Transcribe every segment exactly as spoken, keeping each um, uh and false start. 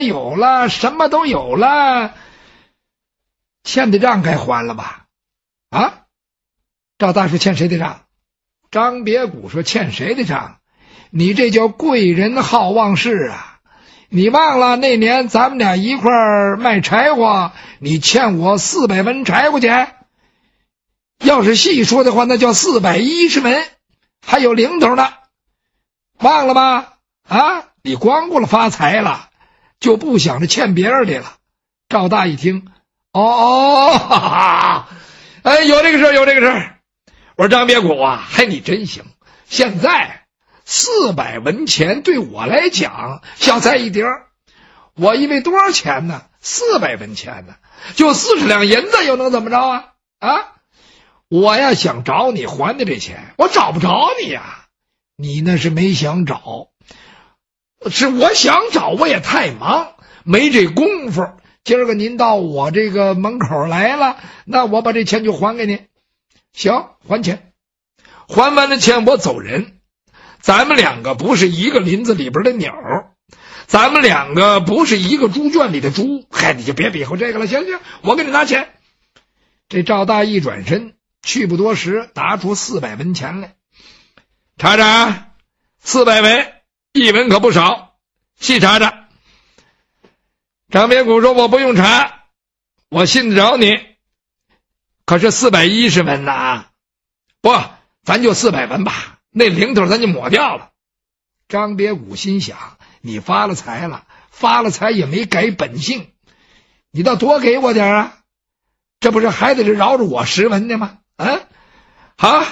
有了，什么都有了，欠的账该还了吧？啊？赵大说欠谁的账？张别谷说欠谁的账？你这叫贵人好忘事啊！你忘了那年咱们俩一块儿卖柴火，你欠我四百文柴火钱。要是细说的话，那叫四百一十文，还有零头呢，忘了吧？啊，你光顾了发财了，就不想着欠别人的了。赵大一听，哦哦，哈哈，哎，有这个事儿，有这个事儿。我说张别谷啊，嘿，你真行！现在四百文钱对我来讲小菜一碟儿，我以为多少钱呢？四百文钱呢，就四十两银子，又能怎么着啊？啊！我呀想找你还的这钱，我找不着你呀。你那是没想找，是我想找，我也太忙，没这功夫。今儿个您到我这个门口来了，那我把这钱就还给您。行，还钱，还完了钱我走人。咱们两个不是一个林子里边的鸟，咱们两个不是一个猪圈里的猪。嗨，你就别比划这个了，行行，我给你拿钱。这赵大一转身，去不多时，拿出四百文钱来。查查，四百文，一文可不少，细查查。张别谷说：“我不用查，我信得着你。可是四百一十文呐，不，咱就四百文吧，那零头咱就抹掉了。”张别谷心想：你发了财了，发了财也没改本性，你倒多给我点啊！这不是还得是饶着我十文的吗？啊，好，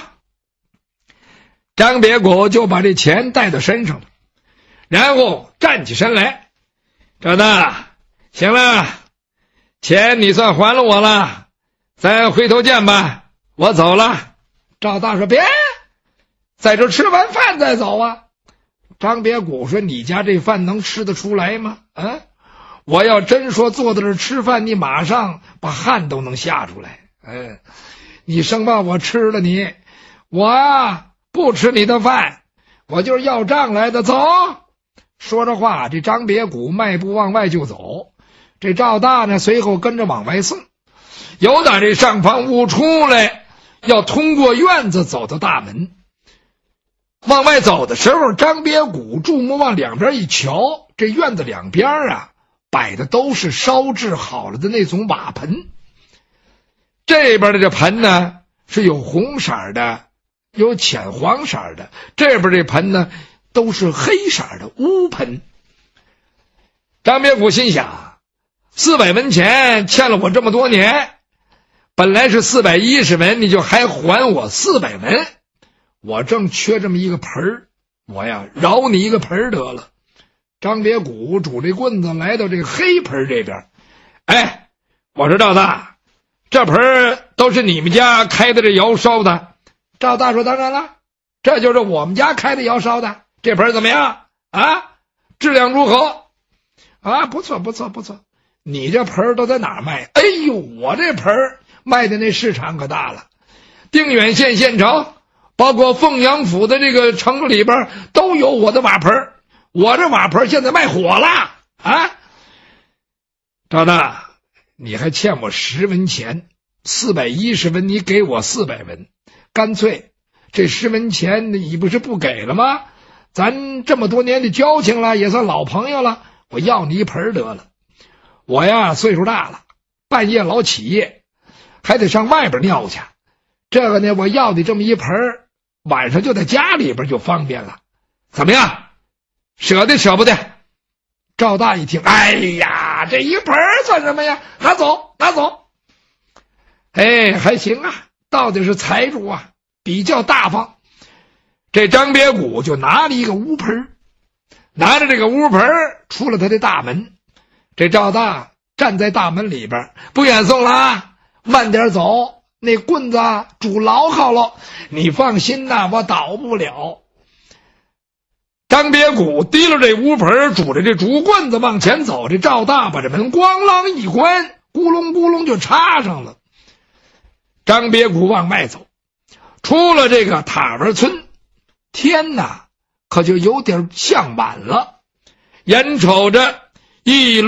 张别谷就把这钱带到身上了，然后站起身来：“赵大，行了，钱你算还了我了，咱回头见吧，我走了。”赵大说：“别，在这吃完饭再走啊。”张别谷说：“你家这饭能吃得出来吗？啊，我要真说坐在这吃饭，你马上把汗都能吓出来。哎，你生怕我吃了你，我啊不吃你的饭，我就是要账来的。走！”说着话，这张别谷迈步往外就走，这赵大呢随后跟着往外送。由打这上房屋出来，要通过院子走到大门。往外走的时候，张别谷注目往两边一瞧，这院子两边啊摆的都是烧制好了的那种瓦盆。这边的这盆呢是有红色的，有浅黄色的，这边这盆呢都是黑色的乌盆。张别谷心想，四百文钱欠了我这么多年，本来是四百一十文，你就还还我四百文，我正缺这么一个盆儿，我呀饶你一个盆儿得了。张别谷拄着棍子来到这个黑盆这边，哎，我说赵大，这盆儿都是你们家开的这窑烧的？赵大说：“当然了，这就是我们家开的窑烧的。这盆怎么样啊？质量如何？啊，不错不错不错。你这盆都在哪儿卖？哎呦，我这盆卖的那市场可大了，定远县县城，包括凤阳府的这个城里边都有我的瓦盆。我这瓦盆现在卖火了啊！赵大，你还欠我十文钱，四百一十文，你给我四百文，干脆这十文钱你不是不给了吗？咱这么多年的交情了，也算老朋友了，我要你一盆得了。我呀岁数大了，半夜老起夜，还得上外边尿去，这个呢我要你这么一盆，晚上就在家里边就方便了，怎么样？舍得舍不得？赵大一听，哎呀，这一盆算什么呀？拿走拿走。哎，还行啊，到底是财主啊，比较大方。这张别谷就拿了一个乌盆，拿着这个乌盆出了他的大门。这赵大站在大门里边，不远送了啊，慢点走，那棍子拄牢好了，你放心呐，我倒不了。张别谷提了这乌盆，拄着这竹棍子往前走，这赵大把这门咣啷一关，咕隆咕隆就插上了。张别谷往外走，出了这个塔玩村，天哪可就有点向晚了，眼瞅着一